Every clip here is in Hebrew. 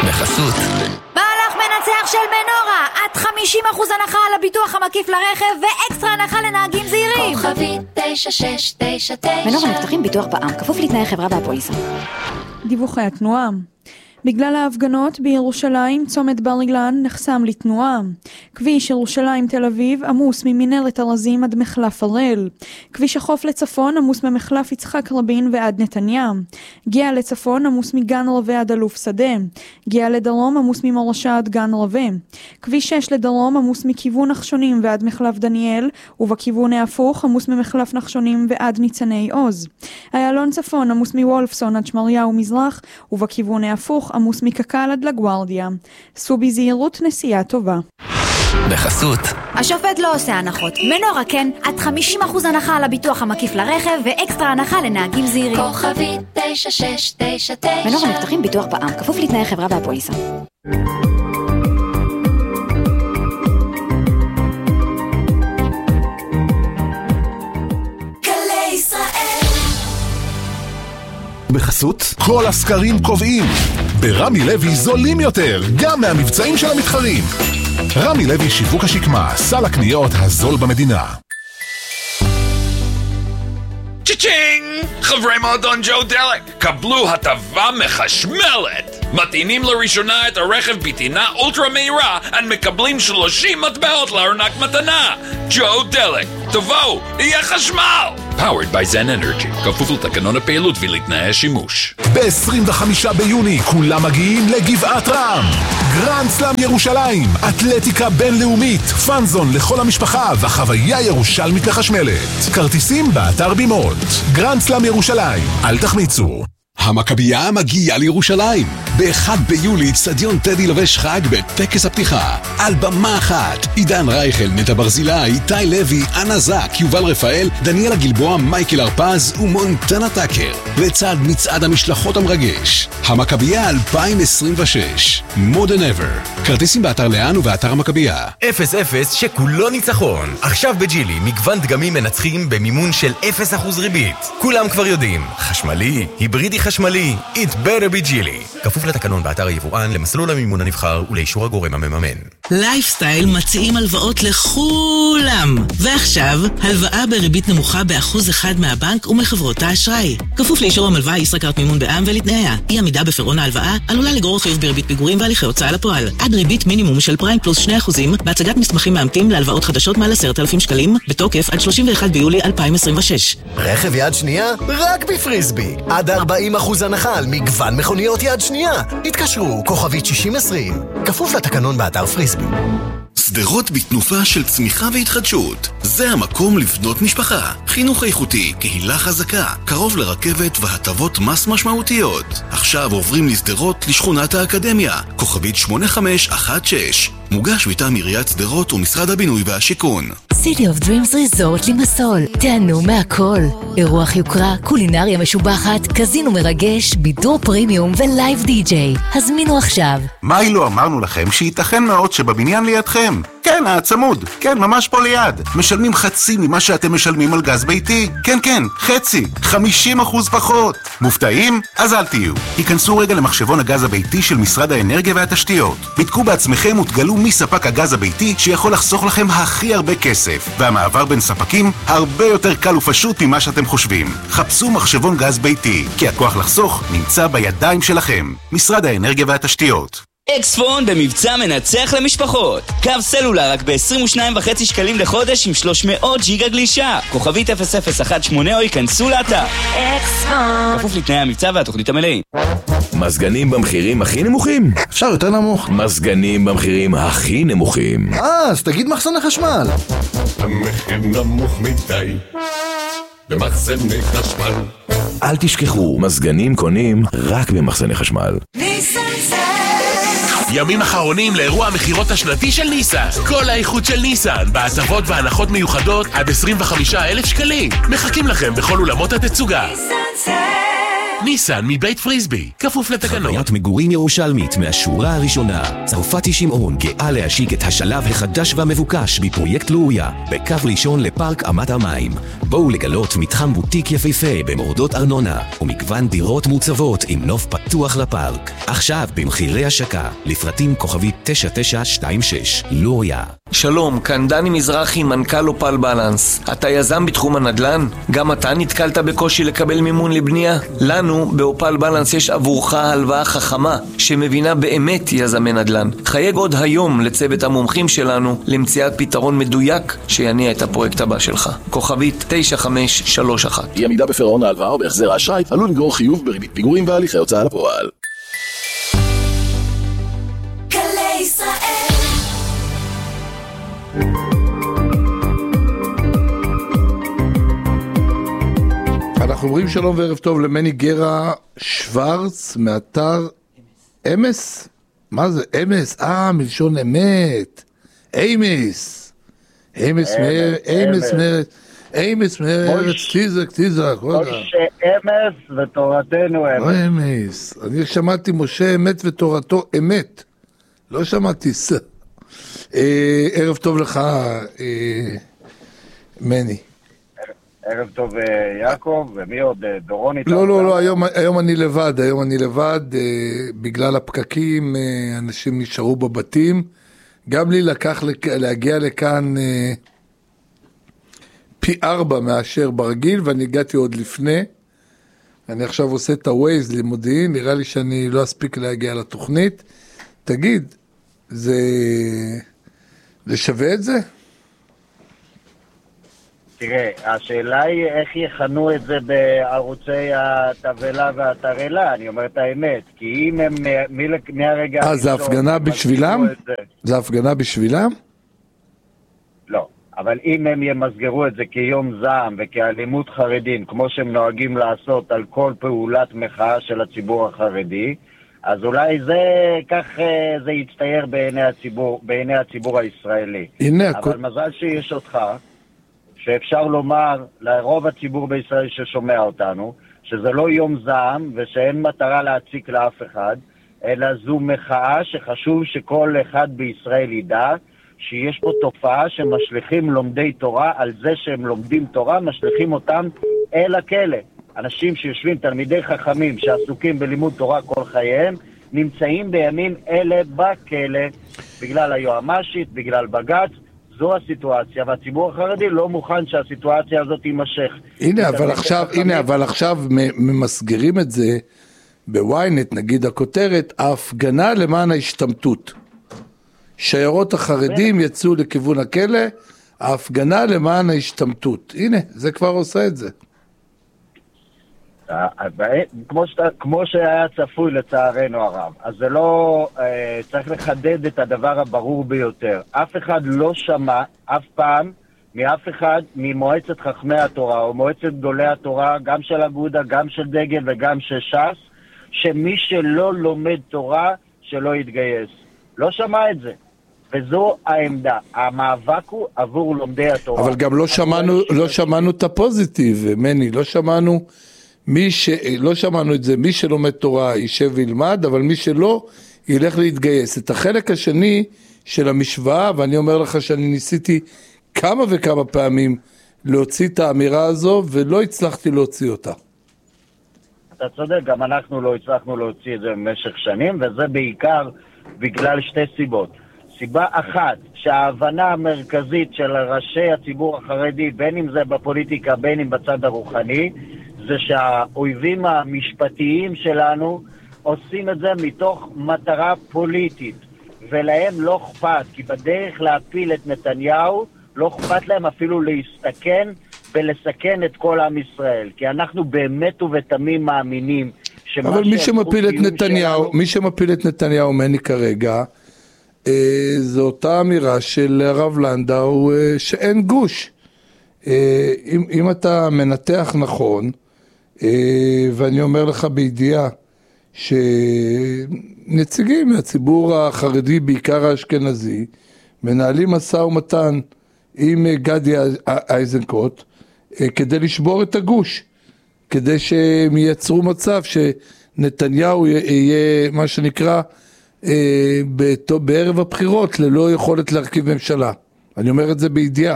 בחסות מהלך מנצח של מנורה, עד 50% הנחה על הביטוח המקיף לרכב ואקסטרה הנחה לנהגים זהירים. כוכבית 9699. מנורה מבטחים ביטוח בע"מ, כפוף לתנאי חברה והפוליסה. דיווחי התנועה. בגלל ההפגנות בירושלים, צומת בר אילן נחסם לתנועה. כביש ירושלים תל אביב עמוס ממנהרת ארזים עד מחלף הראל. כביש החוף לצפון עמוס ממחלף יצחק רבין ועד נתניה. גיאה לצפון עמוס מגן רווה עד אלוף שדה. גיאה לדרום עמוס ממורשה עד גן רווה. כביש 6 לדרום עמוס מכיוון נחשונים ועד מחלף דניאל, ובכיוון ההפוך עמוס ממחלף נחשונים ועד ניצני עוז. איילון צפון עמוס מוולפסון עד שמריהו מזרח, ובכיוון ההפוך עמוס מקקל עד לגוארדיה. סעו בזהירות, נסיעה טובה. בחסות השופט לא עושה הנחות, מנורה כן, עד 50% הנחה על הביטוח המקיף לרכב ואקסטרה הנחה לנהגים זהירים. כוכבית 9699. מנורה מבטחים ביטוח בע"מ, כפוף לתנאי חברה והפוליסה. בחסות כל הסקרים קובעים ברמי לוי זולים יותר גם מהמבצעים של המתחרים. רמי לוי שיווק השקמה, סל הקניות הזול במדינה. צ'יצ'ינג! חברי מועדון ג'ו דלק, קבלו הטבה מחשמלת! מטעינים לראשונה את הרכב בטעינה אולטרה מהירה ומקבלים 30 מטבעות לארנק מתנה. ג'ו דלק, תבואו, יהיה חשמל! Powered by Zen Energy, כפוף לתקנון הפעילות ולתנאי השימוש. ב-25 ביוני כולם מגיעים לגבעת רם. גרנד סלאם ירושלים, אתלטיקה בינלאומית, פאנזון לכל המשפחה וחוויה ירושלמית לחשמלת. כרטיסים באתר בימות. גרנד סלאם ירושלים, אל תחמיצו. המכבייה מגיעה לירושלים. ב-1 ביולי אצטדיון טדי לובש חג בטקס הפתיחה. על במה אחת, עידן רייכל, נטע ברזילי, איתי לוי, אנה זק, יובל רפאל, דניאלה גלבוע, מייקל הרפז ומונטנה טאקר. לצד מצעד המשלחות המרגש. המכבייה 2026. More than ever. כרטיסים באתר לאן ובאתר המכבייה. 0-0 שכולו ניצחון. עכשיו בג'ילי מגוון דגמים מנצחים במימון של 0% ריבית. כולם כבר יודעים. חשמלי, היברידי חשמלי, it better be ג'ילי. כפוף לתקנון באתר היבואן, למסלול המימון הנבחר ולאישור הגורם המממן. לייפסטייל מציעים הלוואות לכולם. ועכשיו, הלוואה בריבית נמוכה ב1% מהבנק ומחברות האשראי. כפוף לאישור המלווה ישראכרט מימון בע"מ ולתנאיה. אי עמידה בפירעון ההלוואה עלולה לגרור חיוב בריבית פיגורים והליכי הוצאה לפועל. עד ריבית מינימום של פריים פלוס 2% בהצגת מסמכים מאמתים להלוואות חדשות מעל 10,000 שקלים, בתוקף עד 31 ביולי 2026. רכב יד שנייה? רק בפריסבי. עד 40% הנחה על מגוון מכוניות יד שנייה. התקשרו, כוכבית 6020. כפוף לתקנון באתר פריסבי. סדרות בתנופה של צמיחה והתחדשות. זה המקום לבנות משפחה. חינוך איכותי, קהילה חזקה, קרוב לרכבת והטבות מס משמעותיות. עכשיו עוברים לסדרות לשכונת האקדמיה. כוכבית 8516. מוגש מטעם עיריית סדרות ומשרד הבינוי והשיכון. City of Dreams Resort לימסול. תענו מהכל. אירוח יוקרה, קולינריה משובחת, קזינו מרגש, בידור פרימיום ולייב די-ג'יי. הזמינו עכשיו. מה לא אמרנו לכם שייתכן מאוד שבבניין לידכם? כן, הצמוד. כן, ממש פה ליד. משלמים חצי ממה שאתם משלמים על גז ביתי. כן, כן, חצי. 50% פחות. מופתעים? אז אל תהיו. היכנסו רגע למחשבון הגז הביתי של משרד האנרגיה והתשתיות. בדקו בעצמכם ותגלו מי ספק הגז הביתי שיכול לחסוך לכם הכי הרבה כסף. והמעבר בין ספקים הרבה יותר קל ופשוט ממה שאתם חושבים. חפשו מחשבון גז ביתי, כי הכוח לחסוך נמצא בידיים שלכם. משרד האנרגיה והתשתיות. אקספון במבצע מנצח למשפחות. קו סלולר רק ב-22.5 שקלים לחודש עם 300 ג'יגה גלישה. כוכבית 0018 או ייכנסו לאתר. אקספון. כפוף לתנאי המבצע והתוכנית המלאים. מזגנים במחירים הכי נמוכים? אפשר יותר נמוך. מזגנים במחירים הכי נמוכים. אז תגיד מחסן החשמל. המחיר נמוך מדי במחסני חשמל. אל תשכחו, מזגנים קונים רק במחסני חשמל. ימים אחרונים לאירוע המחירות השנתי של ניסן. כל האיכות של ניסן, בהטבות והנחות מיוחדות עד 25,000 שקלים. מחכים לכם בכל אולמות התצוגה. ניסן מבית פריסבי, כפוף לתקנון. חוויית מגורים ירושלמית מהשורה הראשונה. צרפתי שמעון גאה להשיק את השלב החדש והמבוקש בפרויקט לוריה, בקו ראשון לפארק אמת המים. בואו לגלות מתחם בוטיק יפהפה במורדות ארנונה, ומגוון דירות מוצבות עם נוף פתוח לפארק. עכשיו במחירי השקה, לפרטים כוכבי 9926. לוריה. שלום, כאן דני מזרחי, מנכ"ל אופל בלנס. אתה יזם בתחום הנדל"ן? גם אתה נתקלת בקושי לקבל מימון לבנייה? לנו באופל בלנס יש עבורך הלוואה חכמה שמבינה באמת יזמי נדל"ן. חייג עוד היום לצוות המומחים שלנו למציאת פתרון מדויק שיניע את הפרויקט הבא שלך. כוכבית 9531. אי עמידה בפירעון ההלוואה או בהחזר האשראי עלול לגרור חיוב בריבית פיגורים והליכי הוצאה לפועל. אנחנו אומרים שלום וערב טוב למני גרה שוורץ מאתר אמס. מה זה אמס? מלשון אמת. אמס. אמס מארץ תיזק. משה אמס ותורתנו אמס. אני שמעתי משה אמת ותורתו אמת. לא שמעתי ערב טוב לך מני. ערב טוב יעקב, ומי עוד? דורון איתנו? לא, היום אני לבד, בגלל הפקקים, אנשים נשארו בבתים, גם לי לקח להגיע לכאן פי 4 מאשר ברגיל, ואני הגעתי עוד לפני, אני עכשיו עושה את הווייז למודיעין, נראה לי שאני לא אספיק להגיע לתוכנית. תגיד, זה שווה את זה? תראה, השאלה היא איך יכנו את זה בערוצי התבלה והתרלה, אני אומר את האמת, כי אם הם מהרגע... זה הפגנה בשבילם? זה הפגנה בשבילם? לא, אבל אם הם ימסגרו את זה כיום זעם וכאלימות חרדים, כמו שהם נוהגים לעשות על כל פעולת מחאה של הציבור החרדי, אז אולי כך זה יצטייר בעיני הציבור הישראלי. אבל מזל שיש אותך, שאפשר לומר לרוב הציבור בישראל ששומע אותנו, שזה לא יום זעם ושאין מטרה להציק לאף אחד, אלא זו מחאה שחשוב שכל אחד בישראל ידע שיש פה תופעה שמשליכים לומדי תורה, על זה שהם לומדים תורה, משליכים אותם אל הכלא. אנשים שיושבים, תלמידי חכמים שעסוקים בלימוד תורה כל חייהם, נמצאים בימים אלה בכלא, בגלל היועמ"שית, בגלל בג"ץ. זו הסיטואציה, והציבור החרדי לא מוכן שהסיטואציה הזאת תימשך. אבל עכשיו ממסגרים את זה בוויינט, נגיד הכותרת, ההפגנה למען ההשתמטות. שיירות החרדים יצאו לכיוון הכלא, ההפגנה למען ההשתמטות. הנה, זה כבר עושה את זה. כמו שהיה צפוי לצערנו הרב, אז זה לא, צריך לחדד את הדבר הברור ביותר. אף אחד לא שמע אף פעם מאף אחד ממועצת חכמי התורה או מועצת גדולי התורה, גם של אגודה, גם של דגל וגם של ש"ס, שמי שלא לומד תורה שלא יתגייס. לא שמע את זה, וזו העמדה. המאבק הוא עבור לומדי התורה. אבל גם לא שמענו את הפוזיטיב, מני, לא שמענו את זה, מי שלומד תורה יישב וילמד, אבל מי שלא ילך להתגייס. את החלק השני של המשוואה, ואני אומר לך שאני ניסיתי כמה וכמה פעמים להוציא את האמירה הזו, ולא הצלחתי להוציא אותה. אתה צודק, גם אנחנו לא הצלחנו להוציא את זה במשך שנים, וזה בעיקר בגלל שתי סיבות. סיבה אחת, שההבנה המרכזית של ראשי הציבור החרדי, בין אם זה בפוליטיקה, בין אם בצד הרוחני, זה שהאויבים המשפטיים שלנו עושים את זה מתוך מטרה פוליטית, ולהם לא אכפת, כי בדרך להפיל את נתניהו, לא אכפת להם אפילו להסתכן ולסכן את כל עם ישראל, כי אנחנו באמת ובתמים מאמינים אבל מי שמפיל את נתניהו מני כרגע, זו אותה אמירה של הרב לנדאו שאין גוש. אם אתה מנתח נכון, ואני אומר לך בידיעה שנציגים מהציבור החרדי, בעיקר האשכנזי, מנהלים משא ומתן עם גדי איזנקוט כדי לשבור את הגוש, כדי שהם ייצרו מצב שנתניהו יהיה מה שנקרא בערב הבחירות ללא יכולת להרכיב ממשלה. אני אומר את זה בידיעה.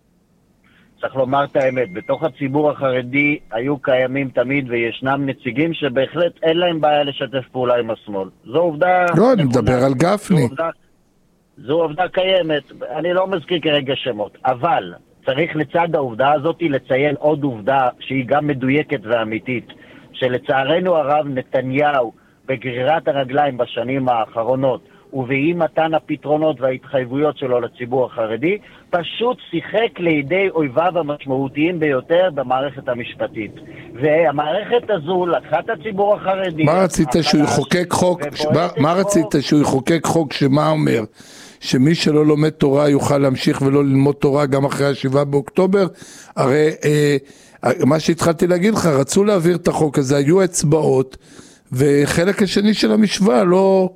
צריך לומר את האמת, בתוך הציבור החרדי היו קיימים תמיד וישנם נציגים שבהחלט אין להם בעיה לשתף פעולה עם השמאל. זו עובדה... לא, אני מדבר על גפני. זו עובדה קיימת, אני לא מזכיר כרגע שמות, אבל צריך לצד העובדה הזאת לציין עוד עובדה שהיא גם מדויקת ואמיתית, שלצערנו הרב נתניהו בגרירת הרגליים בשנים האחרונות ובאי מתן הפתרונות וההתחייבויות שלו לציבור החרדי, פשוט שיחק לידי אויביו המשמעותיים ביותר במערכת המשפטית. והמערכת הזו לקחה את הציבור החרדי... מה רצית שהוא יחוקק חוק? מה רצית שהוא יחוקק חוק שמה אומר? שמי שלא לומד תורה יוכל להמשיך ולא ללמוד תורה גם אחרי 7 באוקטובר? הרי מה שהתחלתי להגיד לך, רצו להעביר את החוק הזה, היו אצבעות, וחלק השני של המשוואה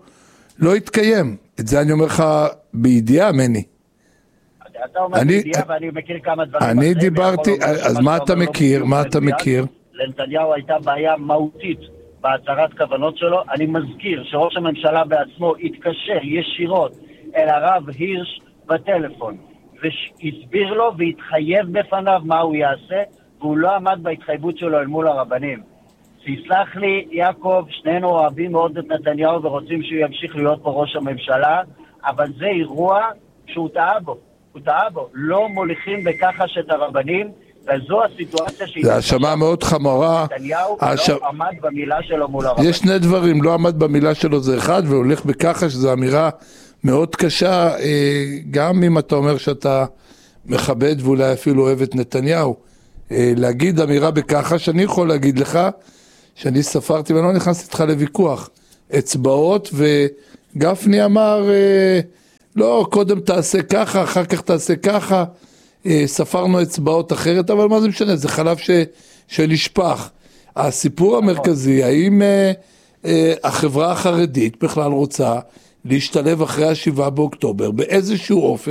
לא התקיים. את זה אני אומר לך בידיעה, מני. אתה אומר בידיעה ואני מכיר כמה דברים. אני דיברתי, אז מה אתה מכיר? מה אתה מכיר? לנתניהו הייתה בעיה מהותית בהצהרת כוונות שלו. אני מזכיר שראש הממשלה בעצמו התקשר ישירות אל הרב הירש בטלפון, והסביר לו והתחייב בפניו מה הוא יעשה, והוא לא עמד בהתחייבות שלו אל מול הרבנים. תסלח לי, יעקב, שנינו אוהבים מאוד את נתניהו ורוצים שהוא ימשיך להיות פה ראש הממשלה, אבל זה אירוע שהוא טעה בו. הוא טעה בו. לא מוליכים בכחש את הרבנים, וזו הסיטואציה שהיא... זה האשמה מאוד חמורה. נתניהו לא עמד במילה שלו מול הרבנים. יש שני דברים, לא עמד במילה שלו זה אחד, והולך בכחש, זו אמירה מאוד קשה, גם אם אתה אומר שאתה מכבד ואולי אפילו אוהב את נתניהו. להגיד אמירה בכחש, אני יכול להגיד לך, שאני ספרתי ואני לא נכנס איתך לוויכוח, אצבעות, וגפני אמר, לא, קודם תעשה ככה, אחר כך תעשה ככה, ספרנו אצבעות אחרת, אבל מה זה משנה, זה חלב שנשפח. הסיפור המרכזי, האם החברה החרדית בכלל רוצה להשתלב אחרי 7 באוקטובר, באיזשהו אופן,